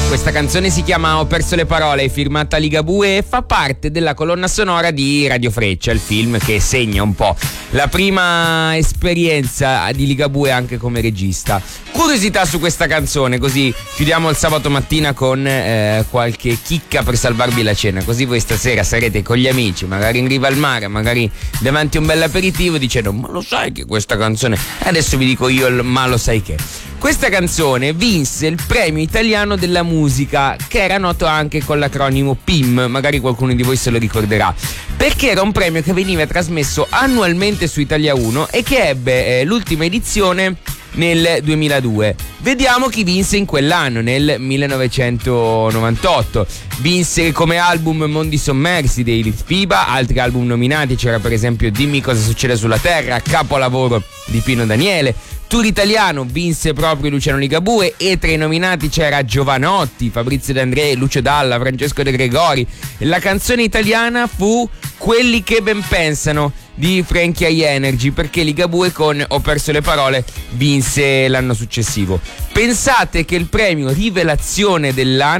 Questa canzone si chiama Ho perso le parole, è firmata Ligabue e fa parte della colonna sonora di Radio Freccia, il film che segna un po' la prima esperienza di Ligabue anche come regista. Curiosità su questa canzone, così chiudiamo il sabato mattina con qualche chicca per salvarvi la cena, così voi stasera sarete con gli amici, magari in riva al mare, magari davanti a un bel aperitivo, dicendo ma lo sai che questa canzone, adesso vi dico io il ma lo sai che. Questa canzone vinse il premio italiano della musica, che era noto anche con l'acronimo PIM, magari qualcuno di voi se lo ricorderà, perché era un premio che veniva trasmesso annualmente su Italia 1 e che ebbe l'ultima edizione nel 2002. Vediamo chi vinse in quell'anno, nel 1998. Vinse come album Mondi sommersi dei Litfiba, altri album nominati c'era per esempio Dimmi cosa succede sulla terra, capolavoro di Pino Daniele. Tour italiano vinse proprio Luciano Ligabue e tra i nominati c'era Giovanotti, Fabrizio De André, Lucio Dalla, Francesco De Gregori. La canzone italiana fu Quelli che ben pensano di Frankie High Energy, perché Ligabue con Ho perso le parole vinse l'anno successivo. Pensate che il premio Rivelazione dell'anno